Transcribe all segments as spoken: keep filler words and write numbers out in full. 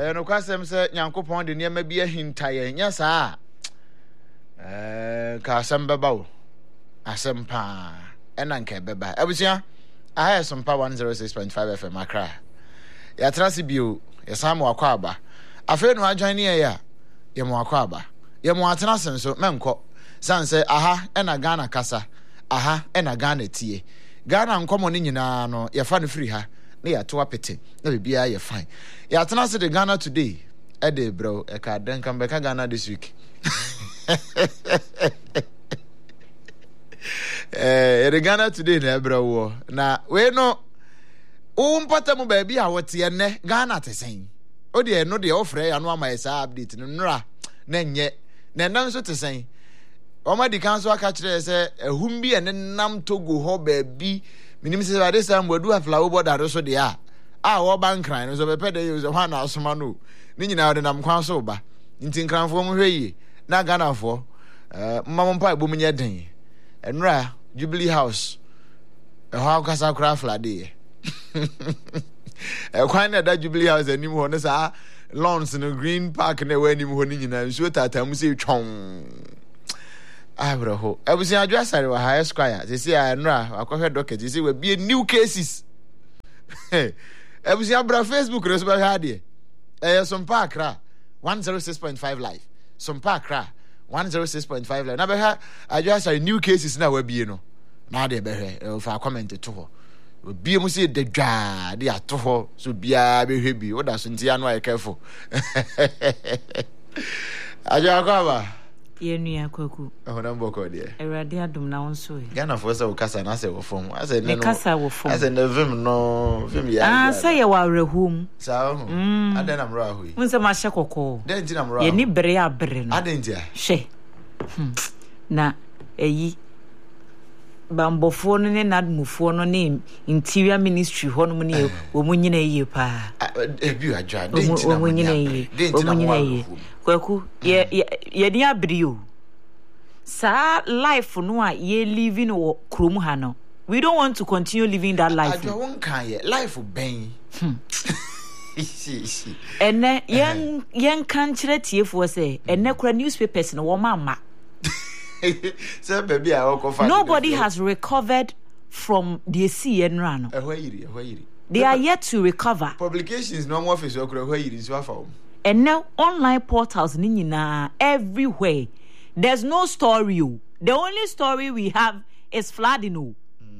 Eh no kwasem se Nyankopon de niam bi ahinta ye nya saa. Eh ka asem beba wo. Asem pa ena nka beba. Abusia aha Sompa one oh six point five F M Accra. Ya trase bio ya samu akwa aba. Afa no adwan ne ya ya mo akwa aba. Ya mo atena senso menko. San se aha ena Ghana kasa. Aha ena Ghana tie. Ghana nkomo ne nyina no ya fa no free ha. Na ya to apete. Na bibia ya fine. Ya atena se the Ghana today. E de bro e ka den kan be ka Ghana this week. Eh the Ghana today na bro wo. Na we no o mpata mu ba bia wote ene Ghana tesen. O de no de ofre ya no ama esa update no nra na nye. Na nan so tesen. O ma di kan so aka kire se ehum bi ene nam Togo ho ba bi minim se ba de sam wadu afla wo boda so de a. Ah wo bankran no so be pede yo so ha na asoma no. Ni nyina de nam kwan so ba. Nti nkranfo mu hweyi na Ghana fo eh mmam mpa bo munye den. Enra Jubilee House e ho akasa kra flade e kwan na da Jubilee House anim ho ne sa lawns no Green Park na we anim ho ni nyina nso tata mu se twon abro ho abusi adwa sare wa high square se se enra akohwe docket se we be new cases abusi abra Facebook reso ba ha de e Sompa Accra one oh six point five live Sompa Accra one oh six point five live na be ha adwa sare new cases na wa bie no na de be he fa comment to ho bie mu se de dwa de ato ho so bia be hwe bi oda so ntia no ay careful adwa kwa ba ye nua kwaku ehona mboko de Erade adom na wonso e Ghana for say wo kasa na say wo fom ase ne no kasa wo fom ase ne vim no vim ya ah say ye wa rehum sa ho ade na mro ahui unse ma hye kokko de nti na mro ye ni bere ya bere no ade nti a hye na eyi bambofo no ne nadmufo no ne interior ministry ho no ne wo munyina yiye pa e bi adwa de nti na munyina yiye de nti na yiye kwaku ye ye ni abrio sa life no a ye living wo krom ha no we don't want to continue living that life adwa won kan ye life ben ene yen yen kan kire tiefo se ene kura newspapers no wo mama so baby I walk off. Nobody has recovered from the sea and run. They are yet to recover. Publications no more face and now online portals nina everywhere. There's no story. The only story we have is flooding.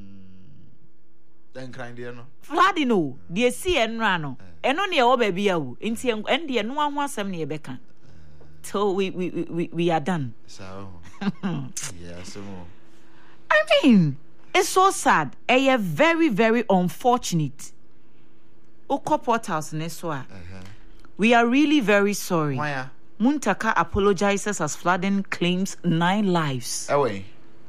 Then crying dear no. Flooding the sea and run. And only a baby out. Inti and the no one wants some near Becca. So we we we we are done. So yeah, so I mean, it's so sad. A very, very unfortunate. Oko portals neswa. We are really very sorry. Why? Muntaka apologizes as flooding claims nine lives. Away.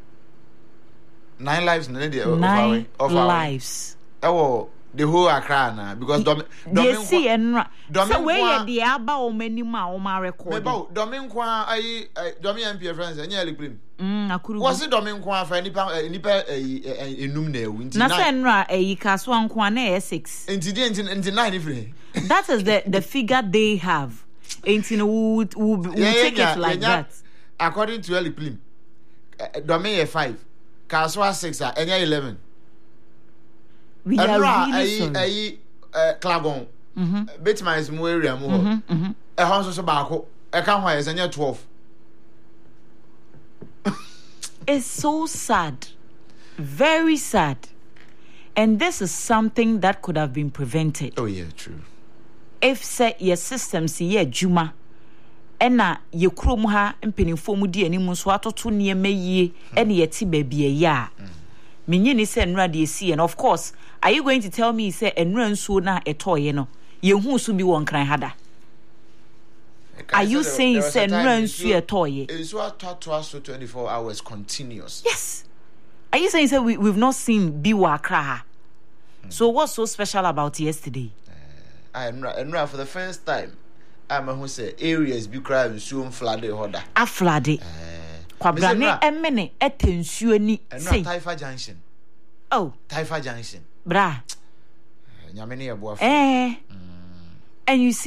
Nine lives, nine lives. Oh, the whole Accra na because dom dom see enra so we ye the aba o mani ma o ma record me ba dom nkwa ai dom M P friends anya elikrim mm akuru was it dom nkwa fa nipa nipa enum na ewu nti na se enra ayi kaso nkwa na e six nti di nti nine free that is the the figure they have nti no would would take it like that according to elikrim dom e five kaso six anya eleven. We are really sorry. Ayi ayi Klagon. Mhm. Betman is mo area mo ho. Mhm. E ho so so baako. E ka ho yes anya twelve. It's so sad. Very sad. And this is something that could have been prevented. Oh yeah, true. If say your system see ye juma ena ye krom ha mpenimfo mu di animu so atoto ne yie ene ye ti ba bia ya. Minye ni say enra de see and of course are you going to tell me say enra nsuo na etoye no ye hu so bi won kran hada are you saying say enra nsuo etoye nsuo atoto so twenty-four hours continuous? Yes. Are you saying say we, we've not seen biwa Accra? Hmm. So what's so special about yesterday? Uh, enra enra for the first time I'm who say areas bi cry nsuo flooded hoda a flooded uh, kwabrane emene etensuo ni say Taifa Junction. Oh, Taifa Junction. Bra. Nyame ne yebo afa. Eh. And you see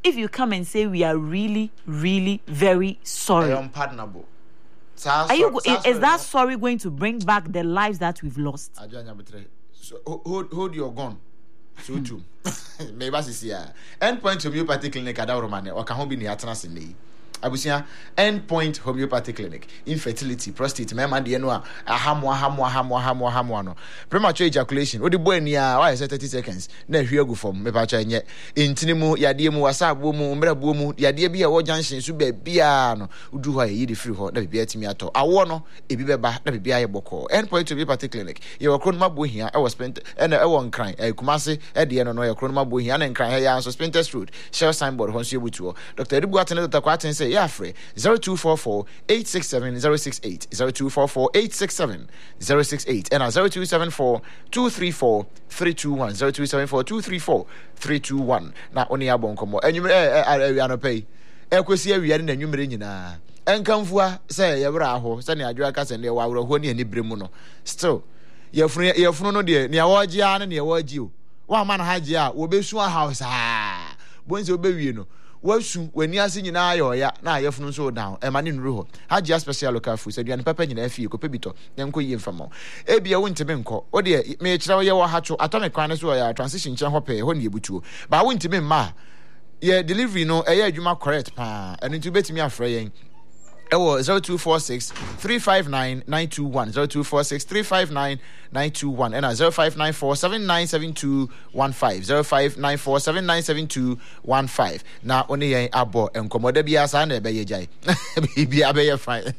if you come and say we are really, really very sorry, unpardonable. Are you? Is, is that sorry going to bring back the lives that we've lost? So, hold, hold your gun. So too. Maybe this year. Endpoint homeopathy clinic at Romania or can be near Tanasini. Abusia Endpoint homeopathy clinic. Infertility, prostate, mema dienwa, ahamwa, hamwa, hamwa, hamwa, hamwa no. Premature ejaculation. Odi boy niya, why is it thirty seconds? Ne hwe go from me pa cha nye. Intinimu yadie mu wasabo mu umbre bo mu yadie bi a wo junction so ba bia no. Udu ho yi di free ho na bibia timi ato. Awo no ebi beba na bibia ye boko. Endpoint homeopathy clinic. Ye wo kronoma bo hia e wo spent e na e wo nkran e kumase e de no no ye kronoma bo hia na nkran he ya so Spinters Road. Shell signboard ho so yebutuo. Doctor Edibu atene Doctor Kwaten say yeah free zero two four four eight six seven zero six eight zero two four four eight six seven zero six eight and zero two seven four two three four three two one zero two seven four two three four three two one na oni abon komo enyum eh anopai ekosi awia ne enyumre nyina enkamfua say ye bra ho say ne adwo aka say ne wa wro ho ne ani bremu no still ye funu ye funu no de ne awoji a ne awoji o wa ma na haji a wo besu a house ah bonse obewie no wasu wani ase nyina ayo ya na ayefunu so down e ma ne nuru ho haji special local food aduane papa nyina afie ko pebito nko yie mfama e bia wontime nko o de me kira ye wo hacho atomic kwan so ya transition kyan hope ho ne ebutuo ba wontime ma ye delivery no e ya adwuma correct pa eno ntu betimi afra yen ewo zero two four six three five nine nine two one zero two four six three five nine nine two one and zero five nine four seven nine seven two one five zero five nine four seven nine seven two one five na oni yen abo enkomoda bia sa na ebe ye jai bia be ye fine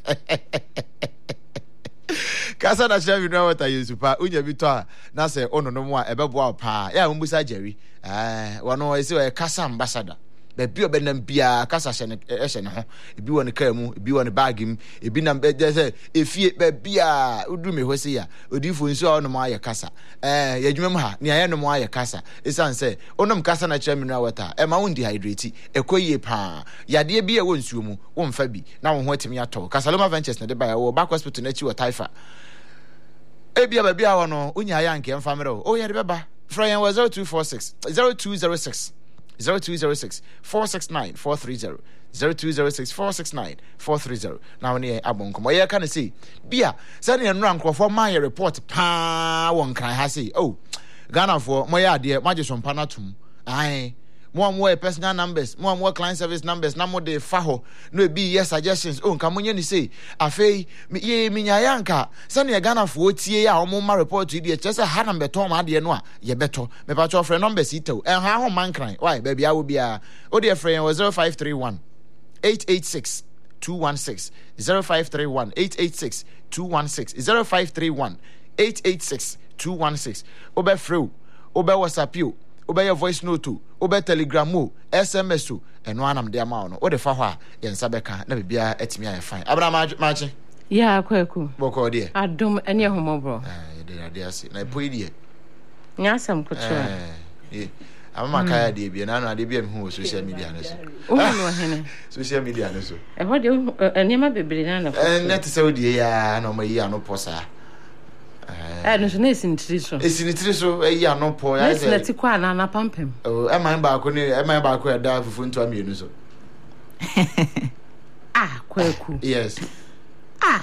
kasa na chef you know what I use pa unya bi to a na say ono no mo a ebe bo pa ya mbusa Jerry eh wono ese we kasa ambassador bebi obenam bia kasa hye ne hye ne ho ebi woni ka mu ebi woni bag mu ebi nam be say efie bebia udu me ho se ya odifo nso a onom aye kasa eh yadwuma ha ne aye nom aye kasa esan say onom kasa na kira mineral water e ma won dehydrate ekoyie pa yade bia wo nsuo mu wo mfa bi na wo ho atimi ato Kasaloma Ventures na de ba wo back hospital na chi wo taifa ebia bebia wo no unya ya nke mfa mere o ye de beba fra yen zero two four six zero two zero six zero two zero six four six nine four three zero zero two zero six four six nine four three zero now ne abon komo ye kan say bia say ne nra nkrofo ma ye report pa won kan ha say oh Ghana for mo ye ade ma je so mpa na tum ai mo mo personal numbers mo mo client service numbers na mo de fa ho no be yes suggestions oh nka mo nye ni say afei ye minya yanka say ne Ghana for tie ya o mo ma report di e chese ha number to ma de no a ye beto me pa cho friend numbers itew en ha ho man kran why baby awo bia o de friend was zero five three one eight eight six two one six zero five three one eight eight six two one six zero five three one eight eight six two one six obe free obe WhatsApp you obey voice note obey telegram o S M S o eno anam de ama no o de fa ho a ye nsa beka na bibia atimi aye fine abra mache ya kwaku boko de adom ene homobro eh de de ase na po ide nyasam kutra eh ama kaya de bia na na de bia me hu social media na so o no hene social media na so e ho de enema bebre na na eh net se odi ya na o ma yi anoposa eh no so na esintiri so esintiri so eh ya no po ya se leti kwa na na pampem oh e man ba ko ni e man ba ko ya da fufu nto amienu so ah kwaku yes ah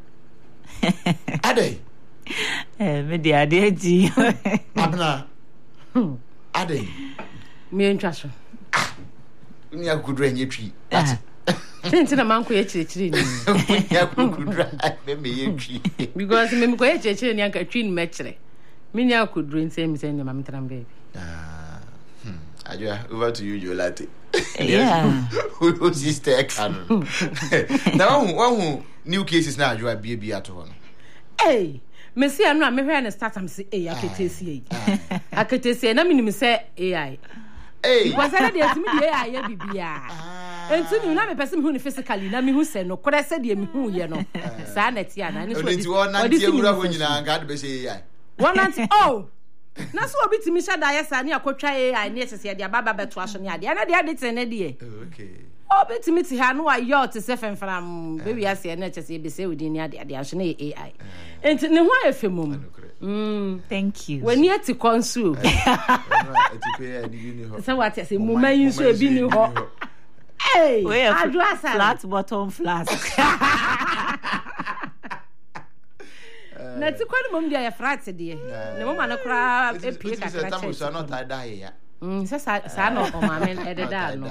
ade eh me dia ade ji abna ade me ntwa so ni akudura nye twi Tinti na manko ye chirechire ni. Ya kudura me me ye twi. Because me me ko ye chirechire ni anka twi ni me kire. Me ni akudura nse me se ni mam tram baby. Ah. Hmm. Ajua over to you Jolate. Yeah. Who sister can. Now one new cases na ajua bia bia to no. Hey, me see anu me hwe na start am say eh aketesi eh. Aketesi na me ni me say A I. Hey. Was that the asimi the A I ye bibia. Enti na me pese me hu ni physically na me hu se no kore se de me hu ye no sa na ti ana ni so odi odi ti ewura ho nyina ga de be say A I one ninety oh na so obi ti mi sha da ya sa ni akotwa A I ni esese de ababa beto aso ni ade na de ade te na de okay obi ti mi ti ha no wa yo te se fenfram baby ase na esese be say odi ni ade ade aso na A I enti ne ho afemum Mm. Thank you. When you to consume. So what is it? Mama you so be ni ho. Hey, address flat bottom flask. Na ti kwani mom dia ya frat de. Na mama na kra e pie kakra che. So not die ya. Mm, so sa sa no o ma men e de da no.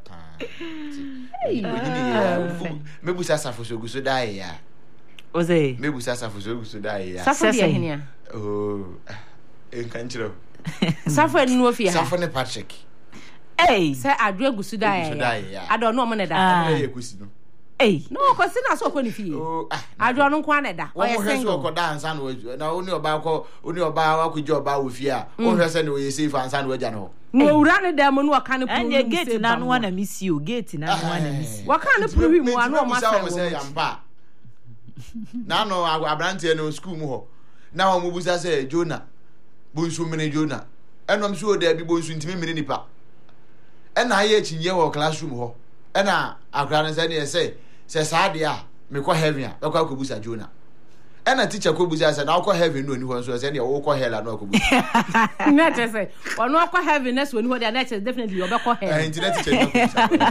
Mebusa safo so guso die ya. Oze. Mebusa safo so guso die ya. Safo dia henia. Oh. En kanchiro. Safo enu ofia. Safo ne Patrick. Hey. Say adwe gusu die ya. Ado no mo ne da. Eh kusi no. Hey. No, ko si na so ko ni fie. Oh. Adwo no kwa ne da. O ye single. Ko da ansa no na oni oba ko oni oba akwaji oba wo fie a. O hwe se ne o ye safe ansa no waja no. No ura ne da mo no aka ne pro. Anye gate na no na misi o gate na no na misi. Waka ne pro wi mu anu o ma say yamba. Na no abrante no school mu ho. Na o mu busa say Jonah. Bonsu mene Jonah. Enom so o da bi bonsu ntimi mene nipa. E na aye chinye wo classroom ho. E na akra ne say ne say say saade a me ko heaven a e ko akobusa Jonah. E na teacher ko busa say na ko heaven no ni ho so say ne wo ko hell na akobusa. Na te say ono akwa heaven na so ni ho dey na te definitely you be ko hell. Eh internet teacher no.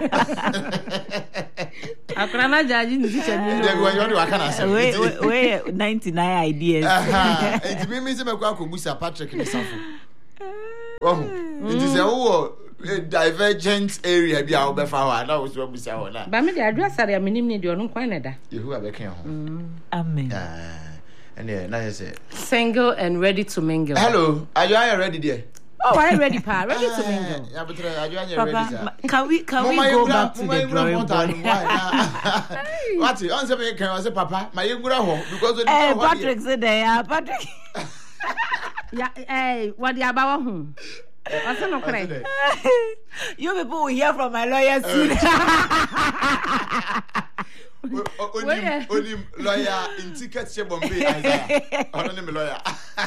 Akra na jaji ni teacher ni. Dey go you waka na say. We we ninety-nine ideas. Aha. Enti me me say me ko akobusa Patrick ne safo. Oh. It is a wo divergent area bi a wo be fa ho na wo so busa ho na. Ba me dey address area minim ni dey onu kwan na da. Yehu abeka ho. Amen. Ah. And yeah, now you say single and ready to mingle. Hello, are you ready there? Oh, I'm ready, pa. Ready to mingle. Yeah, but are you ready? Papa, can we can we go back to the drawing board? What? Answer me, can I say, Papa? My young girl, because eh, Patrick said there, Patrick. Yeah, eh, what the about whom? What's no cry? You people will hear from my lawyer soon. Only only lawyer in ticket share Bombay. Only me lawyer.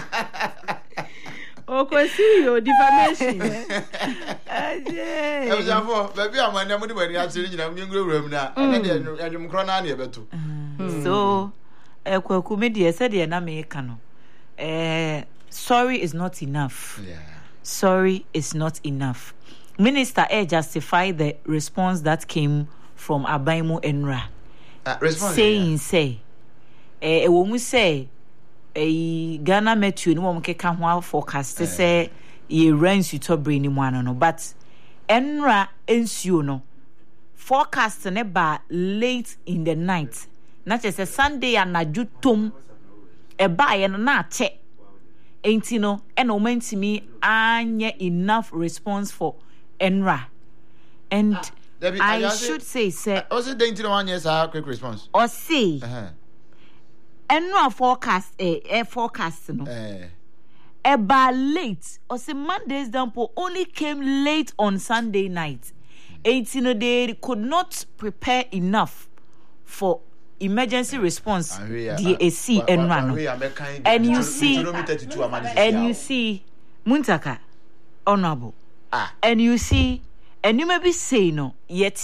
Oh, cause see you defamation. I was for baby. I'm on the money when you are sitting in a young room now. And then I'm crying about two. So, eh, Kwakumedi said the Americano. Eh, sorry is not enough. Yeah. Sorry is not enough. Minister A justified the response that came from Abaimu Enra. Uh, saying, yeah. say, eh, a woman say, a Ghana met you, no one can come out forecast to say, ye rains you to bring him one, no, but Enra ensue no forecast about late in the night, not just a Sunday and a jutum, a buy and not check. Ain't you know, and no meant to me, anye enough response for Enra. And ah. Debbie, I, I should say, sir. Also, dainty one yes, a quick response. Or say, uh-huh. And no forecast, eh, eh, forecast, no. Eh. About late, or say Monday's downpour only came late on Sunday night. eighteen mm. they could not prepare enough for emergency response. The A C and run. And you see, and you see, Muntaka, honorable. Ah. And you see. And you may be saying, no, yet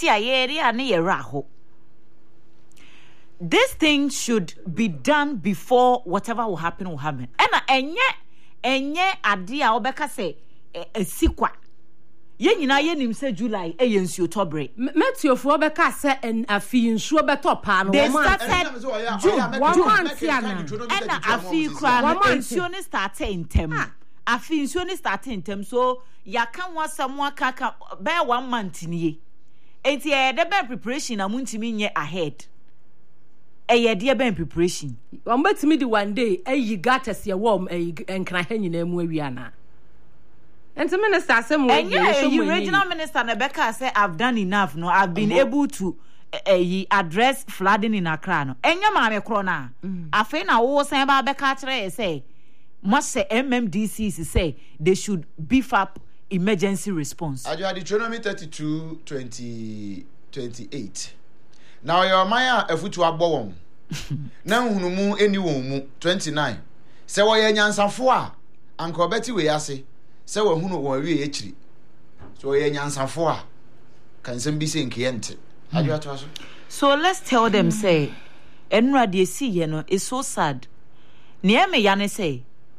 this thing should be done before whatever will happen will happen. And yet, and yet, idea Obeka say a sequel. Yen you know, yen say July, a yens you tobre. Matthew for Obeka say and a fee in sure better pan. They started June, one month, and a fee cry, one month, started in Tem. A fee soon starting in terms so ya can want someone kaka bear one month in ye. Ain't ye the bear preparation a moon to me ahead. A ye dear ben preparation. One bet me the one day, a ye got us your warm a and can I hang in them where we are now. And the minister some way, you regional minister Rebecca say I've done enough. No, I've been uh-huh. able to uh, address flooding in Accra. No, and your mamma crona. I think I was saying about Becca say. Must say M M D C say they should beef up emergency response. Are you at Deuteronomy thirty-two, twenty, twenty-eight? Now your Maya a foot to a bone. Now who any one twenty-nine. Say what your nyansa for Uncle Betty we are say. Say what who know we actually. So your nyansa for can some be saying Kiente. Are you at us? So let's tell them say Enra de see you know is so sad. Near me Yane say.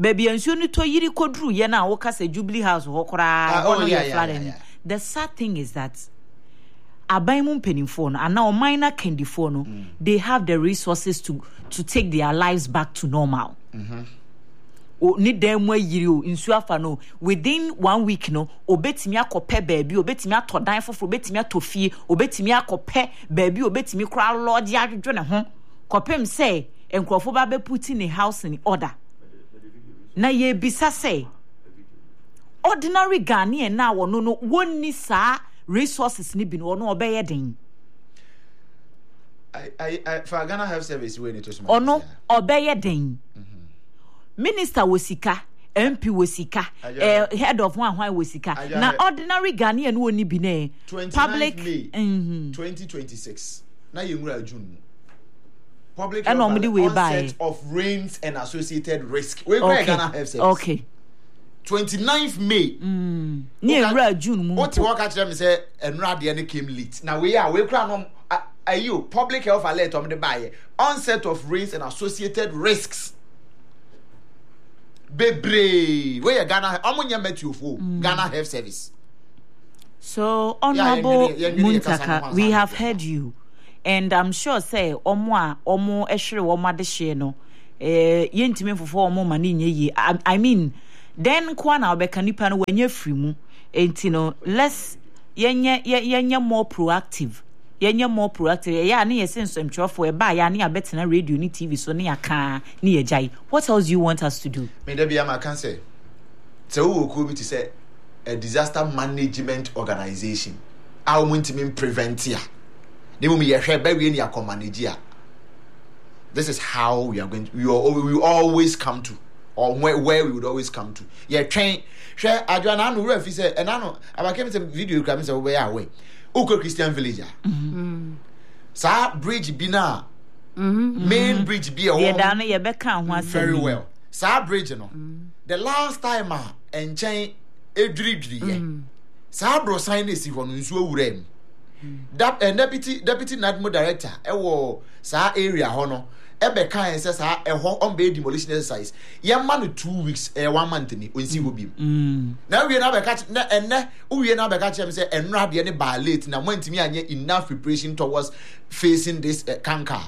baby ensuo ni to yiri kodru ye na wo ka say Jubilee House ho kora oh yeah, yeah, yeah, yeah. The sad thing is that aban mu mpenimfo no ana o minor candifo no mm. they have the resources to to take their lives back to normal. Mhm. O ni dem wa yiri o nsu afa no within one week no obetimi akope baabi obetimi atodan foforo obetimi atofie obetimi akope baabi obetimi kra lord ya dwodwo ne ho kopem say enkrofo ba be put in a house in order na ye bisa say ordinary Ghanaian na wo no no wonni saa resources ni bi no no obeye den I I I for Ghana Health Service we need to smart ono obeye den Minister Wosika, M P Wosika, uh, head of one why Wosika. Now ordinary Ghanaian woni bi ne public May mm-hmm. twenty twenty-six. Now you know June. Public and normally we buy of rains and associated risk. We okay. Ghana Health Service. Okay. twenty-ninth May. Mm. Near okay. June. What you work at them say and rad the came late. Now we are we crown are you public health alert on the buy onset of rains and associated risks. Bebre, where Ghana, Omonya met you for Ghana Health Service. So, Honorable yeah, Muntaka, we have heard you, and I'm sure say Omwa Omo Eshere Oma de Sheno, eh, Yentime for Omo Mani ye. I mean, then Kwana Obekanipan when you're free mu, and you know, less yenye yenye more proactive. Yenye more proactive. Ya ni sense em chofo e ba ya ni abet na radio ni T V so ni aka ni ejai. What else do you want us to do? Me dey be am can say. Se wo ko bi to say a disaster management organization. How ntimi prevent ya. Dey mo ye hwe ba we ni akọ manage ya. This is how we are going to, we, are, we will always come to or where, where we would always come to. Yeah, train share adwana no refi say and ano abakem say video kram say we are way. Uko Christian Villager. Mm-hmm. Sa bridge bina. Mm-hmm. Main bridge be a home. Very well. Sa bridge no. Mm-hmm. The last time ah enchain edridri ye. Sa bro sign is for nsu awurem. That uh, deputy deputy Nadmo director e wo sa area ho no e be kan say sa e ho on be demolition exercise. Ye man no two weeks e one month ni onsi ho bim. Na we na be catch na enne we na be catch am say enra de ne ba late na montimi anye enough preparation towards facing this uh, canker.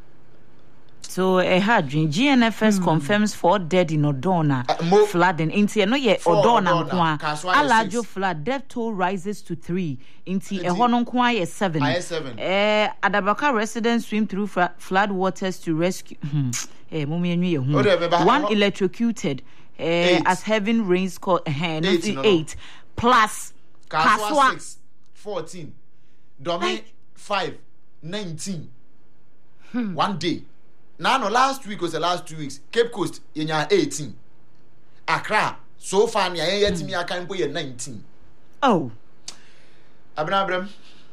So a hard G N F S mm. confirms four dead in Odona uh, flooding. Inti no ye Odona kwa Alajo flood death toll rises to three. Inti e hono kwa ye seven. seven. Eh Adabaka residents swim through fra- flood waters to rescue. Eh mummy enwi ye hu. One electrocuted eh, as heavy rains called eh, eight, no, eight no. plus Kaswa six fourteen. Domi five nineteen. Hmm. One day. Now, no, last week was the last two weeks. Cape Coast, in your eighteen. Accra, so far, you yet me, I can't put you nineteen. Oh, Abram.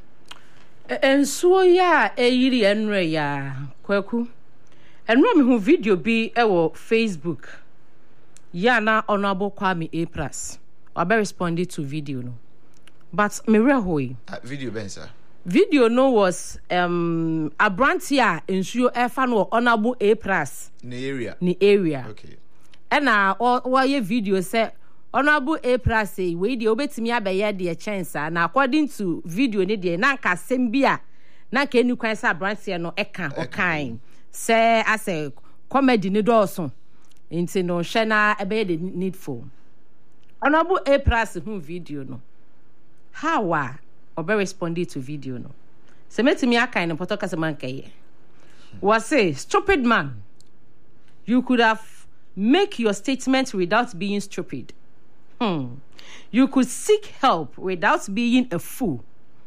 And so, ya, a yiri enre ya, Kweku. And Rami who video be ewo Facebook. Ya na Honorable Kwame A plus. I be responded to video no. But me rehoy. Uh, video ben sir. Video no was um abrantia ensuo efa no Honorable A plus ni area ni area okay and na o ye video say Honorable A plus say we dey obetimi abeye de chance na according to video ni de na nka sembia na ka eni kwan say abrantia no eka okan say as a comedy ni dawson nti no hwe na ebeye de needful Honorable A plus hu video no how wa obe responded to video no. Se metimi aka in potoka se man kaye. Was say stupid man. You could have make your statement without being stupid. Hmm. You could seek help without being a fool.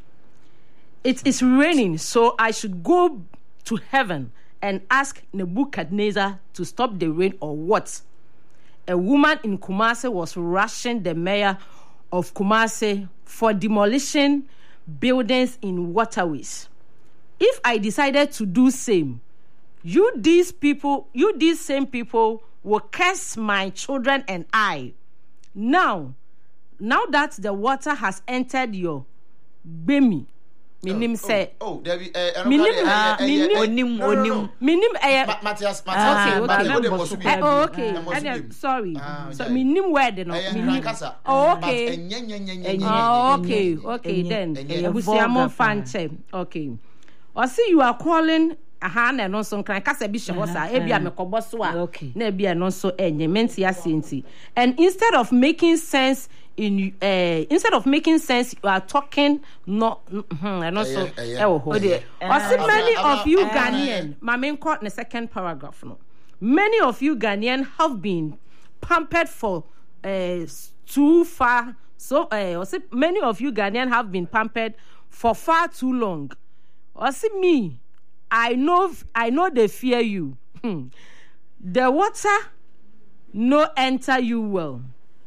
It is raining, so I should go to heaven and ask Nebuchadnezzar to stop the rain or what? A woman in Kumasi was rushing the mayor of Kumasi for demolition buildings in waterways. If I decided to do same, you these people, you these same people will curse my children and I. Now, now that the water has entered your Bemi, minim say oh Debbie eh minim onim onim minim eh Matthias okay okay oh okay and sorry so minim word no minim oh okay oh okay okay then ebusiamo fanche okay or see you are calling aha na no so kan kasa bi hye ho sa e bia mekobo so a na bia no so enye menti asenti and instead of making sense in uh, instead of making sense you are talking no hmm and also e wo ho or see many of you Ghanaian mama court the second paragraph no many of you Ghanaian have been pampered for uh, too far so uh, or see many of you Ghanaian have been pampered for far too long or see me I know I know they fear you. Hmm. The water no enter you well.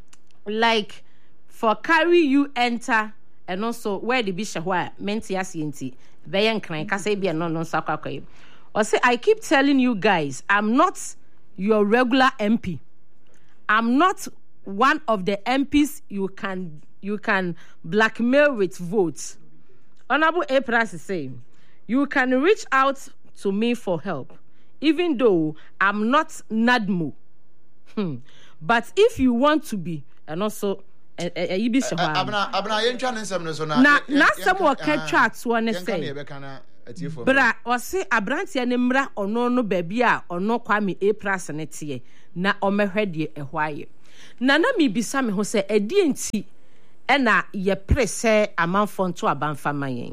Like for carry you enter and also where the bishop where menti asienti. Bayan kran kase bia no no sakwa. Or say I keep telling you guys, I'm not your regular M P. I'm not one of the M Ps you can you can blackmail with votes. Honorable A Plus is saying you can reach out to me for help, even though I'm not Nadmo. Hmm. But if you want to be, and also, you be sure. Abna, abna, you can't answer me so now. Na, na some work can chat to one say. Bra, or say Abrantia Nemra or no no baby or no Kwame A Plus and etie na omehwede e hwaye. Nana mi bisa me ho say e di enti e na ye prese amanfo nto abanfama yen.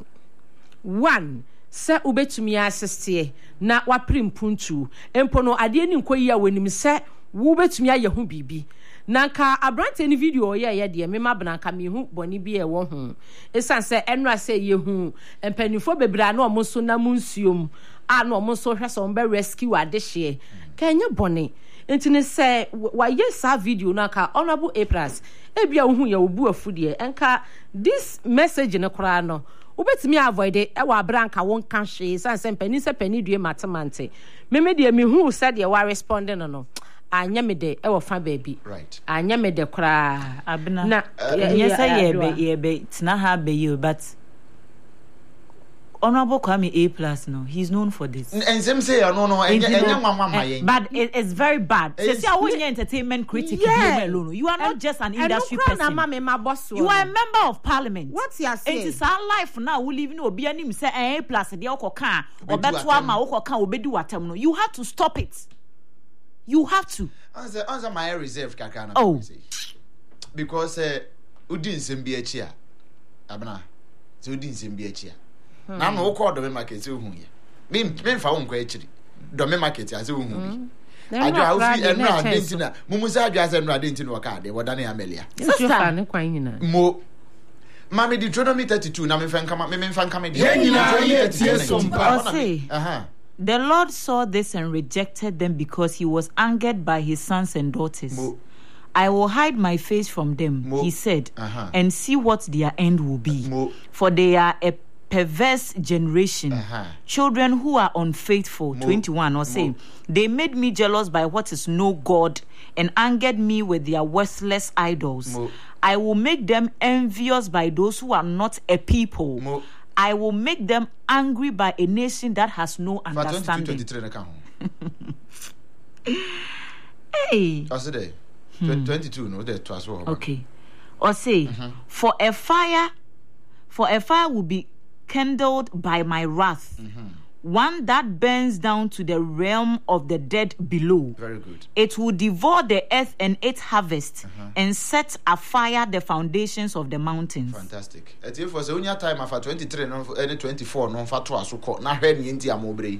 One se ubetumi assist na waprim puntu empo no ade ni nkoyi a wanim se wo betumi aye ho bibi nanka abrante ni video ye ye de me mabnanka me hu boni bi e wo ho esan se enra se ye hu empanifo bebra na omo so na munsuom a na omo so hwe so mbe rescue ade hye kanya boni entine se wa ye sa video na ka honorable A Plus e bia wo hu ye obu afudie enka this message ne kora no ubetimi avoid e wa branka won kan hwe san se pani se pani due matemante me me de me hu said de wa respond no no anya me de e wo fa baby right anya me de kra abna na yes ye be ye be tina ha be you but Honorable Kwame A Plus no he's known for this and some say no no enya mama yen but it, it's very bad say say awon entertainment critic yeah. you alone you are not just an industry person you are a member of parliament what you are saying it is our life now we live in obi anim say A Plus de okoka obeto ama okoka obedi watam no you have to stop it you have to answer answer my reserve kakana oh because uh udin sembi achi a abna so udin sembi achi a na no ko do me market hu ye me me fa won kwa achiri do me market ase hu bi adwa ofi enra dentina mumusa adwa ase enra dentina wo ka de woda na amelia sister ne kwan nyina mo mama Deuteronomy thirty-two na me fa nkama me me fa nkama de nyina ye tie sompa aha the Lord saw this and rejected them because he was angered by his sons and daughters. Mo. I will hide my face from them, Mo. he said, uh-huh. and see what their end will be. Mo. For they are a perverse generation, uh-huh. children who are unfaithful. Mo. twenty-one or saying, they made me jealous by what is no God and angered me with their worthless idols. Mo. I will make them envious by those who are not a people. Mo. I will make them angry by a nation that has no understanding. Hey. I said hmm. twenty-two no there twice well. Okay. Or say mm-hmm. for a fire for a fire will be kindled by my wrath. Mm-hmm. One that burns down to the realm of the dead below. Very good. It will devour the earth and its harvest uh-huh. and set afire the foundations of the mountains. Fantastic. At if was only time after twenty-three no any twenty-four no fa to aso na hwe ni ntia mobre.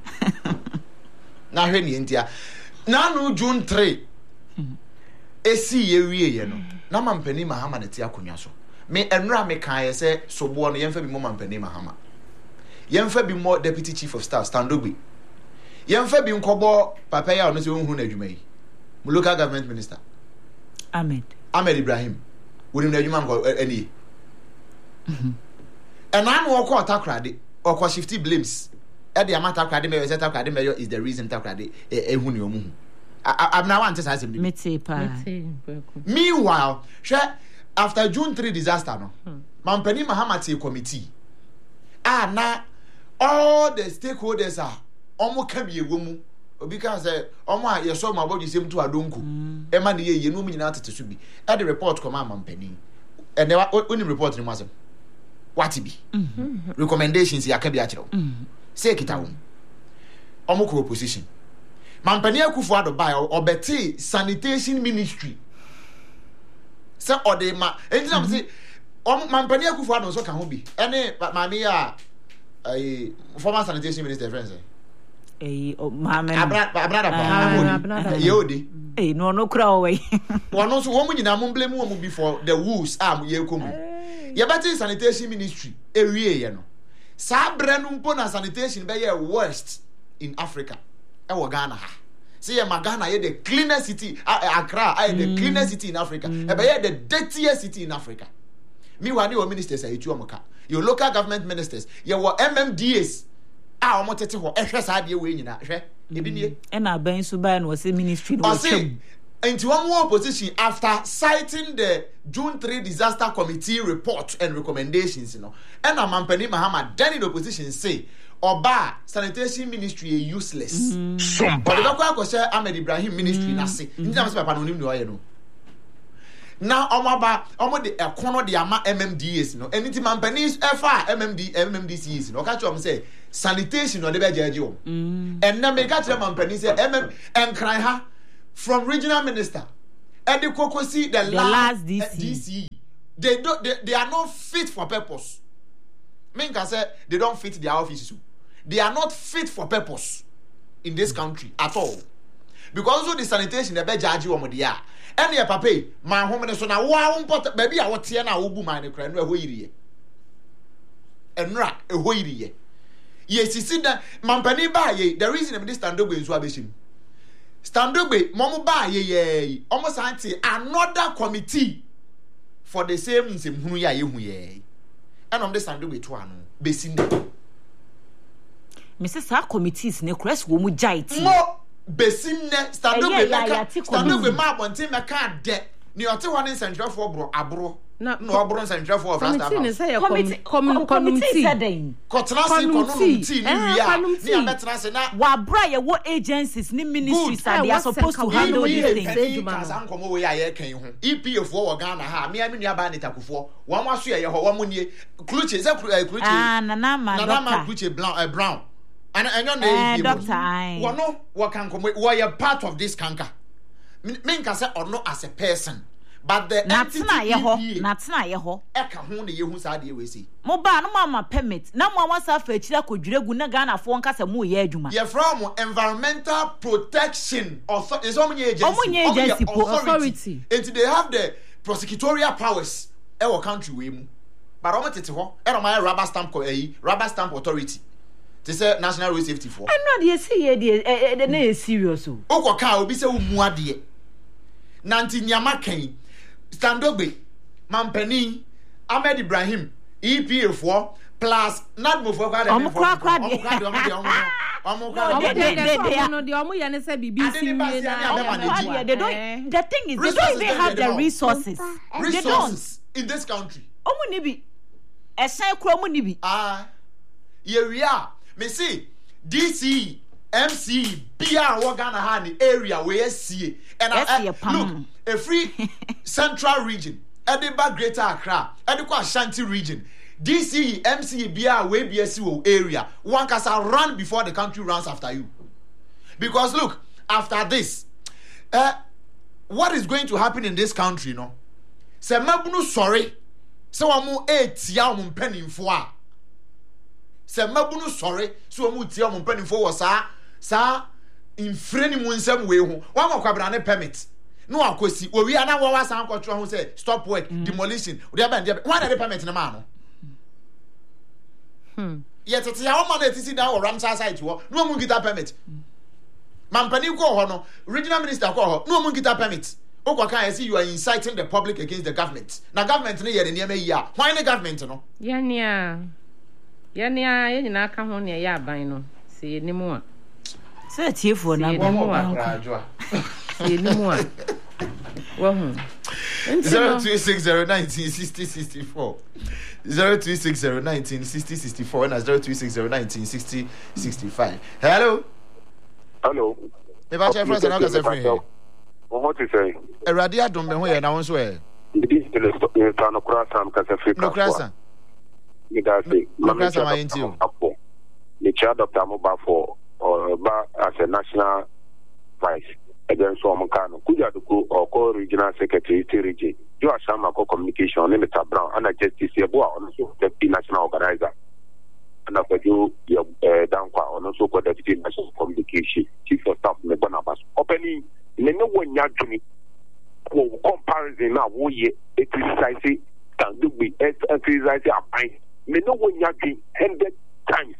Na hwe ni ntia. Na no June three. Esi ye wie ye no. Na mampani mahama na ti akonwa so. Me enra me kan ye se sobo no yemfa bi mo mampani mahama. Yemfa bi mo deputy chief of staff Standogbe. Yemfa bi nkobo papa ya no se ohun na adwuma yi. Mu local government minister Ahmed Ahmed Ibrahim. Wonim na adwuma nko ani. Mhm. Ena no okọ takrade, okọ shifty blames. E de amata takrade me we takrade me is the reason takrade ehun ni omu. Abna wan tesa asem bi. Metepa. Meanwhile, after June three disaster no, hmm. Mampani Mahamati committee ah na all the stakeholders are omo ka bi ewo mu obi kan say omo a yeso ma body sem to adonko e ma ne ye ye no mu nyina tete so bi e the report come am panin e ne oni report ni masem what be recommendations ya ka bi a kire say kita wo omo ko opposition mampani akufo ado bai obeti sanitation ministry say ode ma enti na say mampani akufo ado so ka ho bi ene maami ya eh former sanitation minister friends eh o maame abra abra pa yodi eh no no kra o we wono so wo mu nyina mo blame wo mu before the rules am ye komu ye beti sanitation ministry ewie ye no sa bre no mpo na sanitation be ye worst in Africa e wo Ghana ha see ye Ghana ye the cleanest city Accra I the cleanest city in Africa e be ye the dirtiest city in Africa me wani o ministers are etu omoka your local government ministers ye wo M M D As a omo tete ho ehwe sa de we nyina hwe ebi nie e na ban so ban no say ministry no twem into one more opposition after citing the June third disaster committee report and recommendations you know and Mampani Mahama then in opposition say Oba sanitation ministry is useless. Mm-hmm. But the doctor say Ahmed Ibrahim ministry na say. Nti am say papa no nim no ye no. Now omaba omo de ekono de ama M M D As no. Anything Mampani efa M M D M M D Cs no. Catch am say sanitation no dey be jaje o. And na me catch Mampani say M M enkran ha from regional minister. And the kokosi the, the last D C. D C. They do they, they are not fit for purpose. Men can say they don't fit their offices. They are not fit for purpose in this country at all. Because also the sanitation they be judge you omo dia. Any papa my home so na wa import baby a wote na wo bu man ne kra no ho yiriye. Enra e ho yiriye. Yes sisi da mampani ba ye the reason this standogbe nso abeshim. Standogbe momo ba ye ye omo santi another committee for the same nsem hunu ya ye hu ye. And on this standogbe to anu besin Missus committees ne cross wo mu jaiti mo besin ne standogbe meka standogbe ma bonte meka de ni ote ho ne nsentwefo bro abro no obro nsentwefo of first time committee committee saden kotrase konomiti ni wia ni abetrase na wa bra ye wo agencies ni ministries are they are supposed to handle these things kaza nkomo we ya ye kan ho E P F wo Ghana ha me ame nua ba netakufo wo mo aso ye ho wo mo nie kluche ze kluche ah na na ma na ma kluche brown brown and enyo na E P doctor ai wo no wo kan komo wo ye part of this kanka me nka say ono as a person but the entity ye ho natna ye ho eka ho ne ye hu sa de we si mo ba no mama permit na mo wasa fa akira kodwiregu na Ghana fo nkasa mo ye adwuma ye from environmental protection authority is omunye agency omunye agency authority and they have the prosecutorial powers e wo country we mu but omo tete ho e no my rubber stamp ko eh rubber stamp authority they say national road safety for I know dey see ye dey dey na serious o okoka obi say wo mu ade nanti nyama kan Standogbe, Mampani, Ahmed Ibrahim, E P A four plus Nadmo for God. I'm crack crack. The thing is, they don't even have the resources. Resources in this country. Omunibi, a cycle Munibi. Ah, here we are. Me see, D C, M C, B R, Wagana Hani area where see and I look. A free central region, Edinburgh Greater Accra, Edinburgh Ashanti region, D C, M C, B R, way B S C area. One can run before the country runs after you. Because look, after this, uh, what is going to happen in this country, no? Se mabunu sorry, so amu eight ya mu penny for. Se mabunu sorry, so amu tia mu penny for sa sa in freni mu nsem we ho. Wa ma kwabra ne permit. No akosi owi ana wo wa san kwotro ho say stop work mm. demolition we dey bend why dey permit na ma no hm yet it ya wo ma na tisi down Ramsar site wo no mu gita permit mampani ko ho no regional minister ko ho no mu gita permit okwa kan say you are inciting the public against the government na government ne ye ne niam yi a why ne government no ya nia ya nia ye nyina ka ho ne ya aban no se ni mu a se tiefo na wo mo ba kra adwa se ni mu a wo hu zero two six zero nineteen sixty sixty-four zero two six zero nineteen sixty sixty-four and zero two six zero nineteen sixty sixty-five. Hello. Hello. Me ba che friends na ka se free. What you say? Eradi adom me ho ye na won so e. This is the no croissant ka se free. No croissant. Me da say. No croissant ma yenti o. The chair Doctor Moba for or ba as a national vice. Again, so I'm kind of good or co regional secretary to region. You are some communication, Mister Brown, and I just see a boy on the national organizer. And after you, your down on also called deputy national communication, chief of staff, the Bonabas. Opening, no one yard to me. Comparison now, we criticize can do be criticize a pint. No one yard hundred times.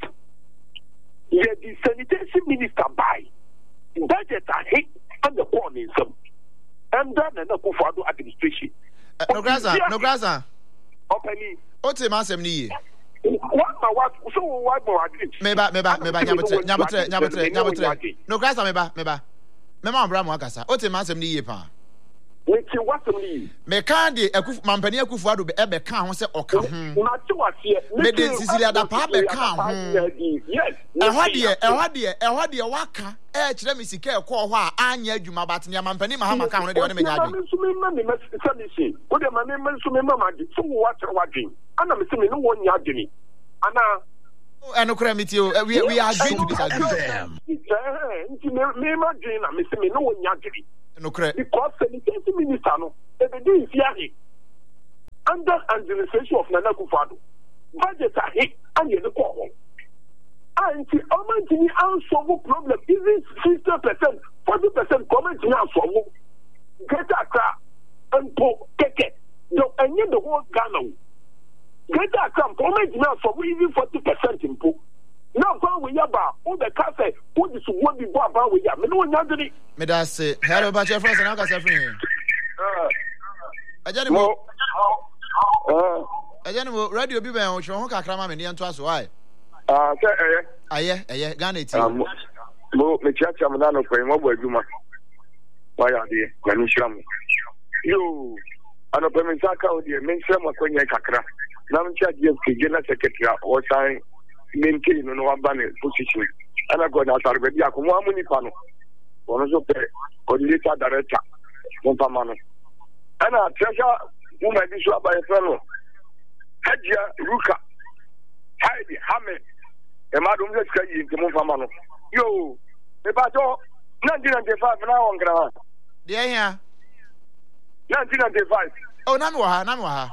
Yet the sanitation minister by budget are hit. And the point is some and then the Kufado administration. No grasa, no grasa. Opening. Ote masem ni. What what so what more agree? Meba meba meba nyabotre nyabotre nyabotre nyabotre. No grasa meba meba. Mema ambra mo akasa. Ote masem ni ye pa. Which what me? Me kan de akuf mampani Akufo-Addo be ebe kan ho se oka ho. Na ti wase. Me de Cecilia da pa be kan ho. Yes. Ehwa de ehwa de ehwa de waka e kire me sika e ko ho a anya adwuma bat ne mampani mahama kan ho de wona me nyaadwe. Me so me ma me se me se. O de ma me me so me ma ma de. So what wadwen. Ana me se me no won nyaadwe. Ana eno kura me ti o we we agree to disagree. Eh, nti me me ma dwen na me se me no won nyaadwe. No correct. Because the minister no, they do is here under administration of Nana Akufo-Addo. Budget are hit and you call. And the government unsolvable problem even sixty percent, forty percent government unsolvable. Greater Accra and Po Keke. No, and yet the whole Ghana. Greater Accra government unsolvable even forty percent in Po. Now, when we have all the cafe, what is one we go about with them? No, not any. Me da say, hello, but your friends, and I can say, I just know. I just know. Radio be on show. How can I make me to us? Why? Ah, eh, eh, eh, Ghana. Um, mo me chat am na no kwen mo bo adwuma. Why are they? Gani shram. Yo, ano pe me saka o de me shram akonya kakra. Na me chat G F K General Secretary o sign maintain no one ban position. And I got that already. I come one money panel. One of the coordinator director. One permanent. And I treasure who might be sure by a fellow. Hajia Ruka. Heidi Hamed. And Madam Lesca in the Monfamano. Yo, the battle nineteen ninety-five now on ground. Yeah, yeah. nineteen ninety-five. Oh, Namwa, Namwa.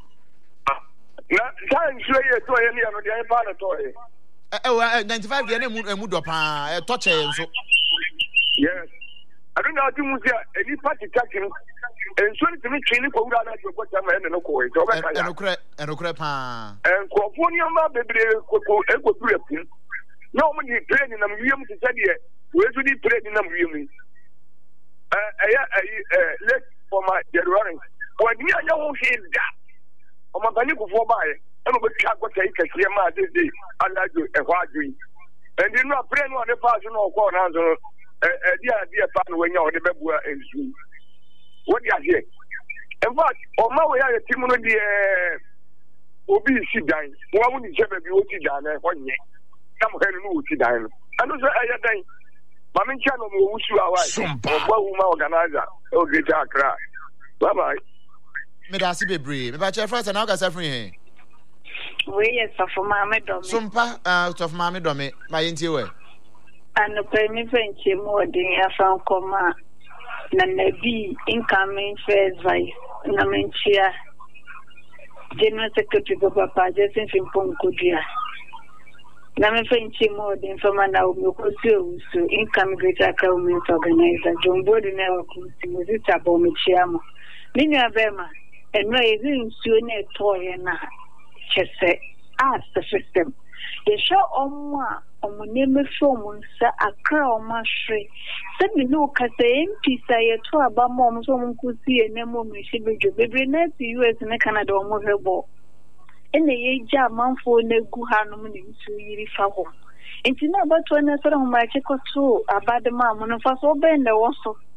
Time slay to any of the Empire toy. Oh, ninety-five years and Mudopa, a touch. Yes. I don't know how to move there. Any party taking and so to me, Chile, go down at your bottom and no coin. And a crepa. And California, baby, equal to no one is training them, William to say, where do you training them, William? I let for my dead running. When you are your own head, on my panic for by, and over Chaco take a clear man this day, and I do a hard dream. And you know, pray on the fashion of God answer. A dear, dear fan when you're the baby and soon. What do you say? In fact, on my way, I team on the Obi sit down. Why wouldn't you ever be watching down there? One year. Come here and watch it down. And also, I had done. Mamma Channel will wish you a wife. What woman organizer? Oh, get a cry. Bye bye. Medasi be brave. But your friends and I got suffering. We are for Mamma Dom. Sumpa out of Mamma Domi, my interior. And the penny venture more than a found comma. Nanabi incoming first vice. Namenchia General Secretary of Papa Jason Punkudia. Namenchia more than from an hour. So incoming greater government organizer. John Body never could see with it about Michiamo. Minya Bema and raising soon a toy and a chess. Ask the system. The show on one. Omuneme from Sir Accra or Mashre. Send me no Cassam, Pisa, to a bum, some could see a name of Mishibu, baby, net to U S and Canada or Mohebo. And the age of month for Neguhanum to Yirifaho. It's not about one of my check or two about the mamma of us or bend also.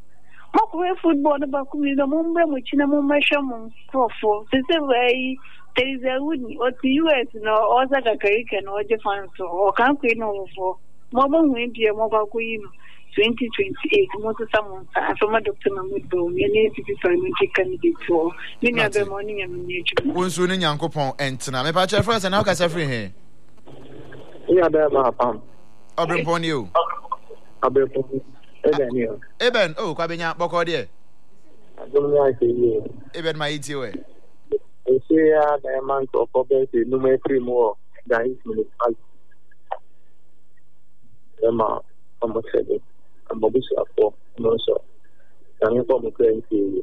Moko football no ba kumi no mumbe mu china mu mesha mu profo. Se se way there is a wood or the U S no or za kakarika no je fan so o kan ku no fo. Mo mo hu ndie mo ba ku yi no twenty twenty-eight mo so some afama Doctor Mahmoud Bo me ne P P parliamentary candidate for. Me na be morning am ni echu. Wonsu ne Nyankopon entena. Me pa che first na ka say free here. Yeah, there ma pam. Obrempon you. Abempon. Eben you. Eben, oh, kwa benya boko de. Adum ya se you. Eben ma iti we. E se ya da man ko ko be se no me free mo da is municipal. Ema, amo se de. Amo bisu afo, no so. Tani ko mo kren ti.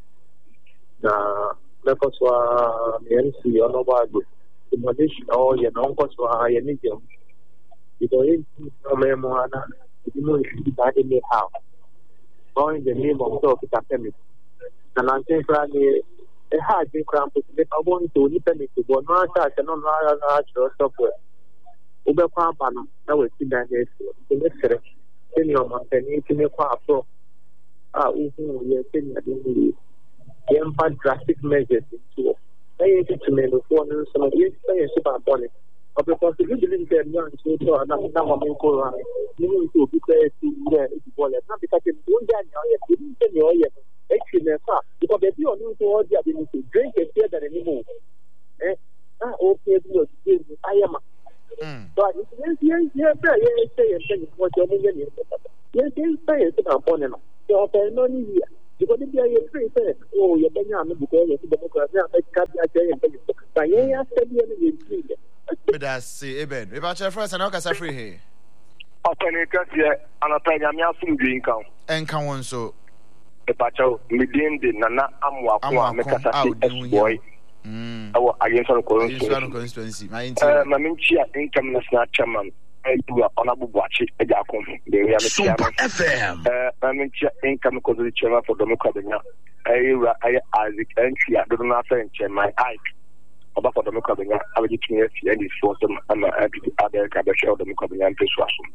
Na le ko so a me nsi ono ba go. Imagine oh ye no ko so a ye ni je. Because no me mo ana. You know, it's bad in the house. Going in the name of God, it's a permit. And I'm saying, a hard big cramp, if I want to nip it to go, no, I cannot know software. Uber Quampano, that was in that day. The next thing your man can eat in a quap. Ah, we are saying that we have drastic measures into it. I ain't to me before some of these players about bonnet. Because if you believe them young, so now I'm in Koran. You need to be clear to the ball. Not because you don't get your didn't tell you yet. Actually, because if you are new to all the ability, drink a beer than anymore. Eh? Ah, okay, I am. But yes, yes, yes, yes, yes, what you're doing. Yes, yes, yes, upon them. So, no need here. Because if you are free, oh, you're being on the book, you're democracy, I can't get you. But yeah, I said you're That's see, Eben. We watch first and I'll free here. Open a cassia and a penny, I'm some green count. And come on so. The pacho, medium the Nana Amwa, make us a boy. Our against our constituency. My Maminchia income national chairman. I do a honorable watch it. Super F M. Maminchia income because the chairman for Democratic. I Isaac entry. I don't know if my Ike. About for the Mukabian, I will get me and his force them and other Kabasha of the Mukabian persuasion.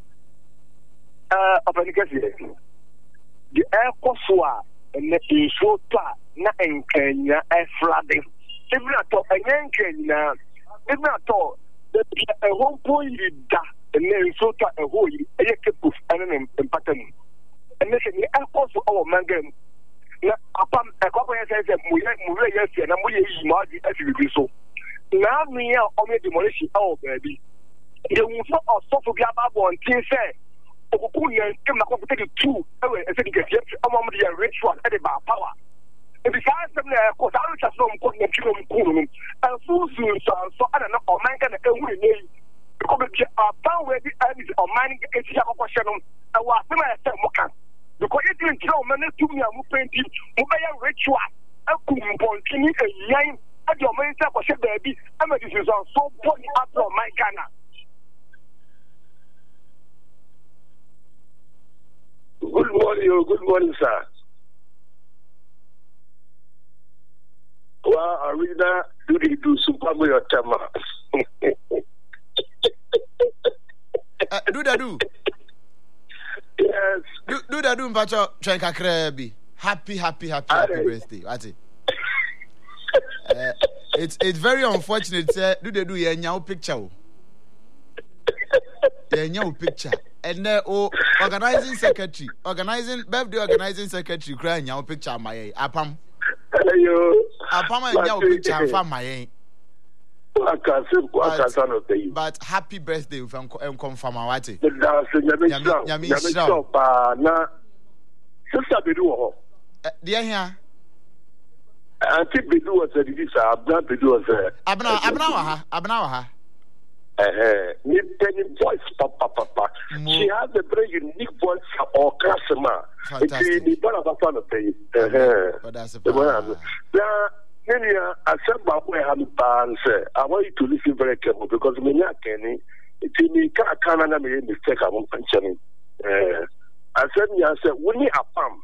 Uh, of any case, the air Kosua and the Isota, not in Kenya, air flooding. If not all, a Yankana, if not all, a whole point that and then Sota a whole a yakipus and an pattern. And this is the air Kosu or Mangan. Upon a couple of says that we have Murray and we use Mardi as you do so. Now, me are only demolition. Oh, baby. The woman of Sophia Babon, Tin said, Okuya came up with two. I said, get among the rich one at about power. And besides them, of course, I just don't put the children cool and full soon, so I don't know, or man can only name. Because our power where the end is on mining a question, and what I said, Mokan. Because it didn't tell me to me, I'm painting, Mubaya rich one. I couldn't point to me a young. At your main step was baby, I'm a decision so put up on my Ghana. Good morning, good morning, sir. Well, I read that. Do they do super with your tama? Do that, do. Yes. Do do that, do, Mpacho, Chenka Krebi. Happy, happy, happy, happy birthday. What's it? Uh, it's it's very unfortunate. Uh, do they do your new picture? Your new picture, and then oh, organizing secretary, organizing birthday organizing secretary, crying your picture my apam. Hello. Apam and your picture for my. But, but happy birthday if I'm confirm what it. Yami Yami na sister bedu. Dear here. Auntie Bedu was a disease, Abna Bedu was a Abna Abna Abna. Eh, me penny voice, papa, papa. She has a very unique voice or customer. It's the Banabafana pay. Eh, but that's a problem. Now, I said, I have a ban, sir. I want you to listen very carefully because me not Kenny. It's in the Canada, me mistake. I won't mention it. Eh, I said, I said, we need a pump.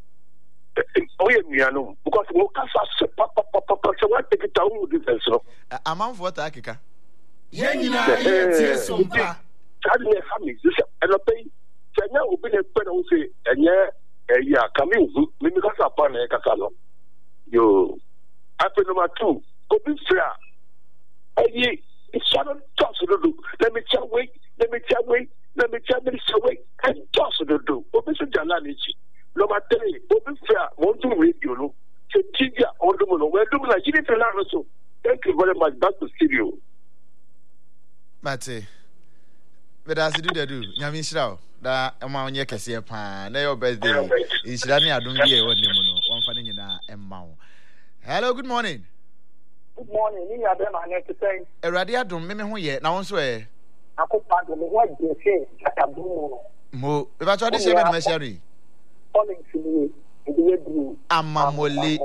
Because we can't papa, papa, papa, so what take it down with this? I'm on for Takika. Yeah, you know, yes, some pa. Had me family. This and I pay. Kenya will be a pen who say, and yeah, eh yeah kami uzu mimi kasa pa na kasa no yo ape number two obi fair eh Shannon toss to do. Let me tell wait, let me tell wait, let me tell me so wait, and toss to do. Open Jalanichi. No matter open fair, won't do radio. No, Tiga on the moon. We're doing like Jimmy Fernando. Thank you very much. Back to studio. Mate, but as you do, they do. Yamin Shrow, that amount your cassia pan, they your birthday. In Shirani, I don't hear what Nemono, one funny in a mount. Hello, good morning. Good morning. Ni ya be ma na say. Erade adom me me ho ye na won so e. Akopa do me ho je se atabu mo. E ba cho de se be na share. Calling to me. Ndi we du. Amamole.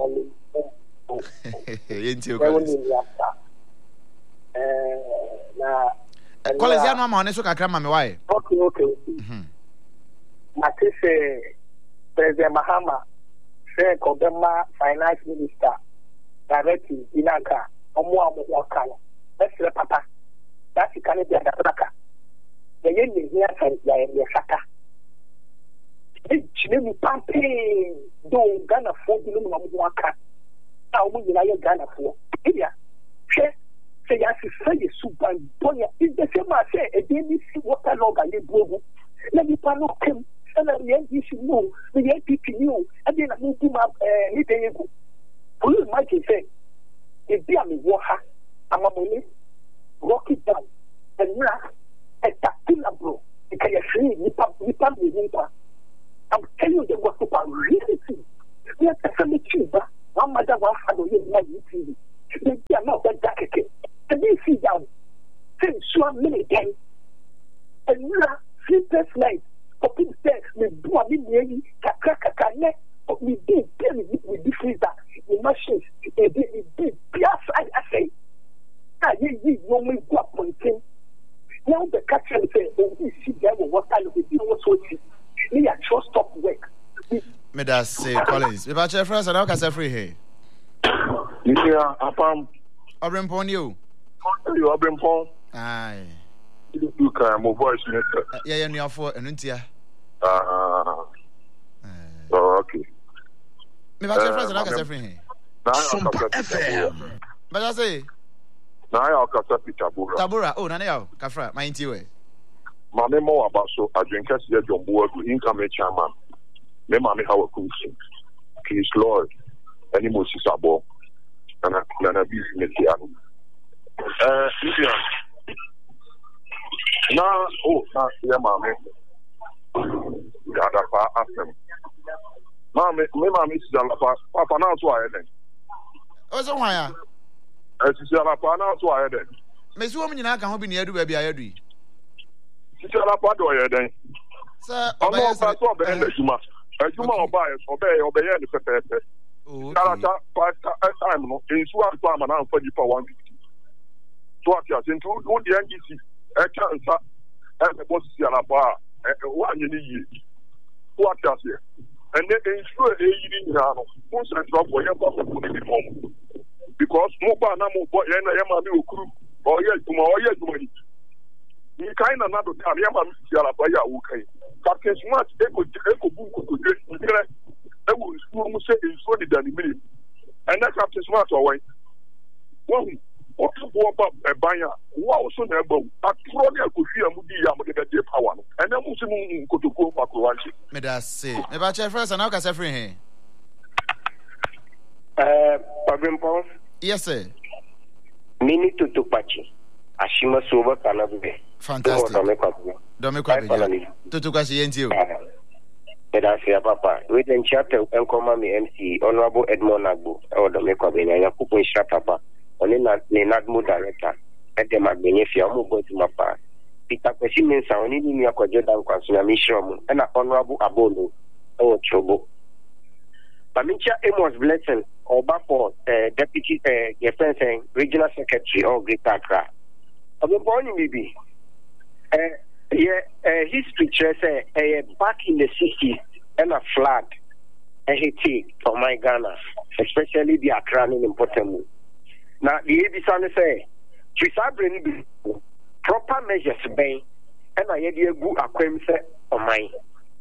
Yenti o Collins. Eh na Collins ya no ma one so kakra ma me why. Okay, okay. Mhm. Na say President Mahama say ko be ma finance minister. Directly, Inaka, Omo Amo Wakala. That's the papa. That's the kind of Yaka. The Yen here and Yasaka. It's Pampe, do Ghana for the Luma Waka. Now we are Ghana for. Yeah, say, as you say, super Boya. It's the same as say, a baby see what I log and you blow. Let me pan up him, and the N D C know, the N P P knew, and then I moved him up, uh, meeting. Who might say, if they are me waha, I'm a money, rock it down, and rock a tactila bro, because you're free, you pump, you pump the winter. I'm telling you, the work of our reality. We are the family tuber, one mother, one father, you know, you they are not that jacket. And you see down, since so many times, and rock, sleepless night, open stairs, with bloody nearly, kakaka, we did tell me with this that the machines a bit big yes I say I you no me go pointing now the catcher say oh you see there what kind of you know so me a trust stop work me that say Collins if I check first and I can say free here yeah apam Obrempon you you Obrempon aye you can mo voice me yeah yeah you for enuntia ah oh okay me ba check first and I can say free here Sumpa F M. But I say, now I can say Tabura. Tabura, oh, Naneo, Kafra, my intiwe. Mamma more about so I drink as yet your board to income chairman. Me mammy how a cruise. Please, Lord, any more sabo and a business here. Uh, now, oh, yeah, mammy. Got a ask them. Mammy, me mammy is a papa now, so I then. Oh, so why? As you say, papa now, so I then. Miss Woman, I can't be near to baby. I do. She's a papa, then. Sir, I'm not so bad as you must. As you might buy us, obey, obey, and the pepper. Oh, I'm not in Swat Farm and I'm for you for one fifty. Swat us into the N D C, a chance at the boss, Yalapa, one in a year. What does here? And then ensure a year now, most and drop for your papa home. Because no banana boy and I am a new crew, or yes, to my yes, money. You kind of not to tell me about Yalapa, okay. Captain Smart, Echo, Echo, Book, I will almost say it's funny than a million. And that Captain Smart away. One, what to go up a buyer, who also never, but probably I could see a movie Yamaka power. And then Muslim go to go back to watch it. May I say, about your first and I'll say free here. Uh, Pabimpo? Yes, sir. Mini to Tupachi. Ashima Soba Kanabe. Fantastic. Domekwabi. Tutukashi Yentio. Medafia Papa. We then chapter and come me M C, Honorable Edmond Nagbo, or Domekwabi, and Yakupo Papa, only not Nenadmo director, at the Magbenefia, Mugo to Mapa. Peter Pessimens are only in your Jordan Consuna Mishram, and Honorable Abolo, or Chobo. Pamicha Amos Blessing, or Bapo, Deputy Defense Regional Secretary, or Great Accra. Of the morning, maybe. Uh, yeah, uh, history says uh, back in the sixties, and a flood, a hit for my Ghana, especially the Accra in Portemu. Now, the A B C say, Trisabrin proper measures bay, and I had a good acquaintance on mine.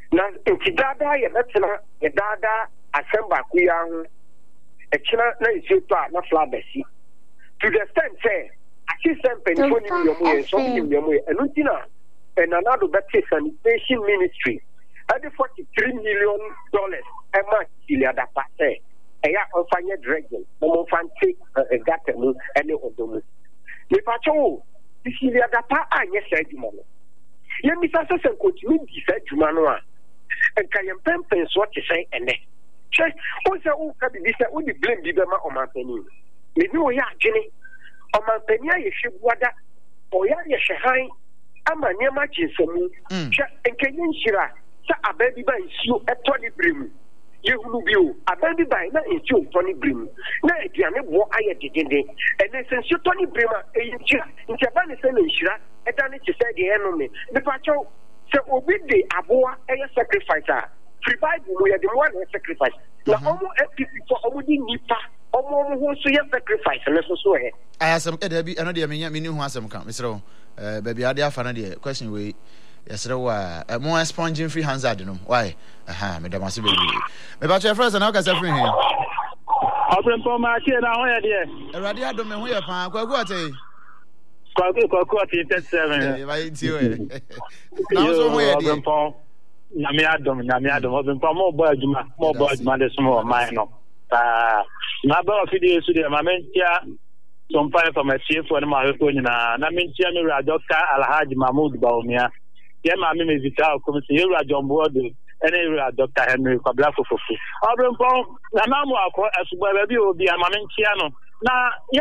na nti daadaa yɛ bɛtena yɛ daadaa asɛm baako yi ho ɛkyena na nsuo tɔ a na fla bɛsi to the extent sɛ akyi sɛ mpanyinfoɔ ne mmea mu yɛ nsɔm ne mmea mu yɛ ɛno nti na ɛnanado bɛte sanitation ministry ɛde forty three million dollars ɛma Cecilia Dapa sɛ ɛyɛ a ɔmfa nyɛ dredging na ɔmfa nte gata mu ɛne ɔdɔ mu nipakyɛ wo Cecilia Dapa anyɛ saa adwuma no yɛmmisa sɛ sɛ nkɔtumi di saa adwuma no a nka yɛmpɛmpɛnsoɔ te sɛ ɛnɛ hwɛ wo sɛ woka biribi sɛ wode blame bi bɛma ɔmampanin mene ɔyɛ adwene ɔmampanin ayɛ hwɛ buada ɔyɛ ayɛ hwɛ han ama nneɛma gye nsamu hwɛ nka yɛ nhyira sɛ abaa bi ba nsuo ɛtɔ ne berɛ mu yɛhunu bio abaa bi ba na nsuo ntɔ ne berɛ mu na aduane boɔ ayɛ dedenden ɛnɛ sɛ nsuo tɔ ne berɛ mu a ɛyɛ nhyira nti ɛba ne sɛ na nhyira ɛda ne te sɛ deɛ ɛnome mepakyɛw sɛ obi de aboa ɛyɛ sacrifice a free bible mu yɛde mmoa na ɛyɛ sacrifice na ɔmo N P P fo ɔmo de nipa ɔmo ɔmo ho nso yɛ sacrifice ne so so ɛ ayasɛm ɛda bi ɛno deɛ menya meni ho asɛm ka mesrɛ wo baabi ade afa no deɛ question wei yɛsrɛ wo a mo sponging free hands ade no why aha medam ase bebree mebakyɛ frɛ sɛ na wokasa firi he ɔbrɛmpɔ ma tie na ho yɛ deɛ awurade adom me ho yɛ paa kwaku ɔtɛ kwaku kwaku ɔtɛ thirty-seven ba nti wɛ na so ho yɛ deɛ nyame adom nyame adom ɔbrɛmpɔ mo bɔ adwuma mo bɔ adwuma de so mo ɔman no taa na ba ofidie so deɛ ma mentia sompa from achiefo ne ma hwefo nyinaa na mentia me wura Doctor Alhaji Mahmoud Baumia ye ma me mezita akomisi ye wura Jombo do ene wura Doctor Henry Kwabla Fofofu obrempon na na mo akọ asugba ba bi obi ama mentia no na